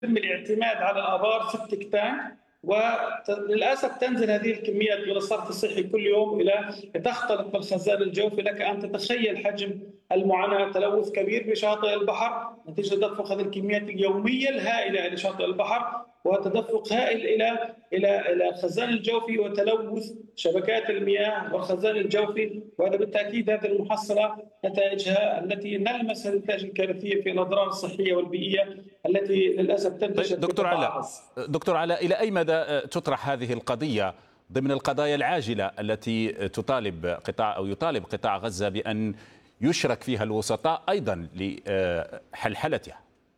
يتم الاعتماد على الآبار سبتك تانك، وللاسف تنزل هذه الكميات من الصرف الصحي كل يوم الى تختلط بالخزان الجوفي. لك ان تتخيل حجم المعاناه، تلوث كبير بشاطئ البحر نتيجه تدفق هذه الكميات اليوميه الهائله الى شاطئ البحر، وتدفق هائل الى الخزان الجوفي، وتلوث شبكات المياه والخزان الجوفي. وهذا بالتاكيد هذه المحصله نتائجها التي نلمس النتائج الكارثيه في الاضرار الصحيه والبيئيه التي للاسف تنتشر. دكتور علاء، الى اي مدى تطرح هذه القضيه ضمن القضايا العاجله التي يطالب قطاع غزه بان يشرك فيها الوسطاء ايضا لحلحلتها؟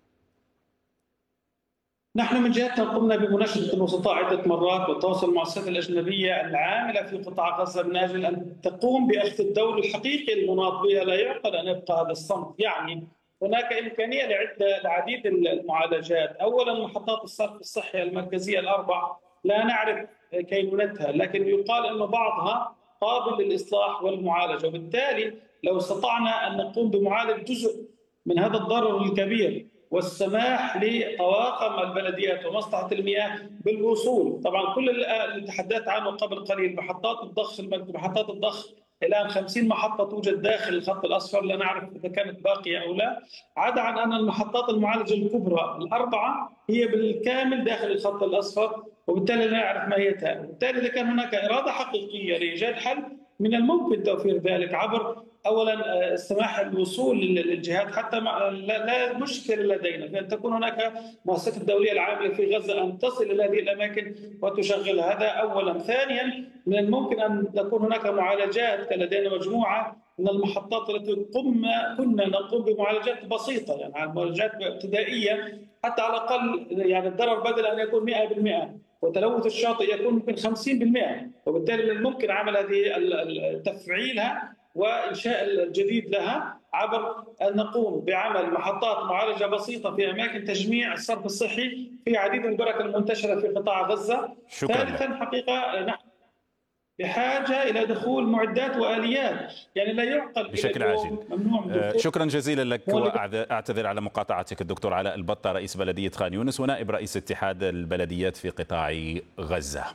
نحن من جهتنا قمنا بمناشدة الوسطاء عدة مرات وتواصل المؤسسات الأجنبية العاملة في قطاع غزة من أجل أن تقوم بأخذ الدور الحقيقي المناط بها. لا يعقل أن يبقى هذا الصمت. يعني هناك إمكانية لعديد المعالجات. أولا محطات الصرف الصحي المركزية الأربع لا نعرف كينونتها، لكن يقال أن بعضها قابل للإصلاح والمعالجة، وبالتالي لو استطعنا أن نقوم بمعالجة جزء من هذا الضرر الكبير والسماح لطواقم البلديات ومصلحة المياه بالوصول. طبعا كل اللي تحدثت عنه قبل قليل محطات الضخ الآن 50 محطة توجد داخل الخط الأصفر، لا نعرف إذا كانت باقية أو لا، عدا عن أن المحطات المعالجة الكبرى الأربعة هي بالكامل داخل الخط الأصفر، وبالتالي لا نعرف ماهيتها. وبالتالي إذا كان هناك إرادة حقيقية لإيجاد حل من الممكن توفير ذلك عبر اولا السماح بالوصول للجهات. حتى لا مشكله لدينا في ان تكون هناك مؤسسات الدوليه العامله في غزه ان تصل الى هذه الاماكن وتشغلها، هذا اولا. ثانيا من الممكن ان تكون هناك معالجات، كان لدينا مجموعه من المحطات التي كنا نقوم بمعالجات بسيطه، يعني معالجات ابتدائيه حتى على الاقل يعني الضرر بدل ان يكون 100% وتلوث الشاطئ يكون ممكن 50%، وبالتالي من الممكن عمل هذه تفعيلها وإنشاء الجديد لها عبر أن نقوم بعمل محطات معالجة بسيطة في أماكن تجميع الصرف الصحي في عديد البرك المنتشرة في قطاع غزة. ثالثا حقيقة نحن بحاجة إلى دخول معدات وآليات، يعني لا يعقل بشكل عاجل. شكرا جزيلا لك، وأعتذر على مقاطعتك. الدكتور علاء البطة، رئيس بلدية خان يونس ونائب رئيس اتحاد البلديات في قطاع غزة.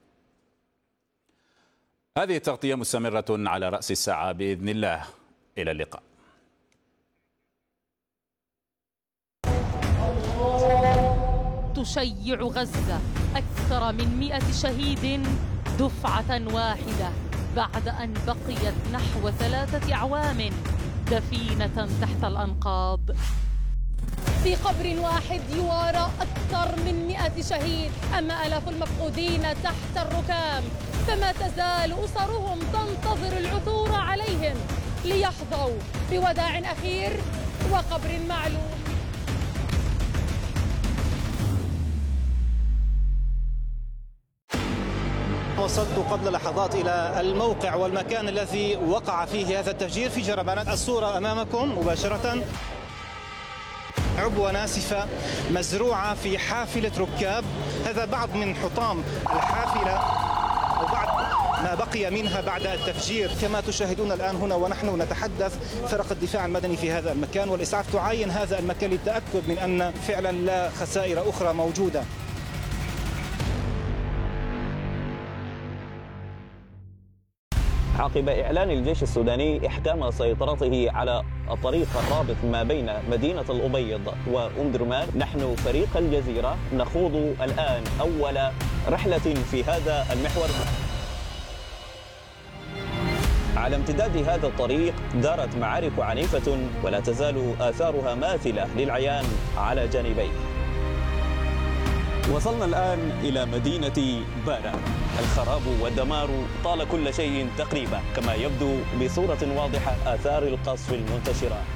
هذه التغطية مستمرة على رأس الساعة بإذن الله. إلى اللقاء. تشيع غزة أكثر من 100 شهيد دفعة واحدة بعد أن بقيت نحو 3 أعوام دفينة تحت الأنقاض. في قبر واحد يوارى أكثر من 100 شهيد، أما آلاف المفقودين تحت الركام، فما تزال أسرهم تنتظر العثور عليهم ليحظوا بوداع أخير وقبر معلوم. وصلت قبل لحظات إلى الموقع والمكان الذي وقع فيه هذا التفجير في جربانات. الصورة أمامكم مباشرة، عبوة ناسفة مزروعة في حافلة ركاب. هذا بعض من حطام الحافلة وبعض ما بقي منها بعد التفجير. كما تشاهدون الآن هنا ونحن نتحدث، فرق الدفاع المدني في هذا المكان والإسعاف تعاين هذا المكان للتأكد من أن فعلا لا خسائر أخرى موجودة. عقب إعلان الجيش السوداني إحكام سيطرته على الطريق الرابط ما بين مدينة الأبيض وأم درمان، نحن فريق الجزيرة نخوض الآن أول رحلة في هذا المحور. على امتداد هذا الطريق دارت معارك عنيفة ولا تزال آثارها ماثلة للعيان على جانبيه. وصلنا الآن إلى مدينة بارا. الخراب والدمار طال كل شيء تقريبا، كما يبدو بصورة واضحة آثار القصف المنتشرة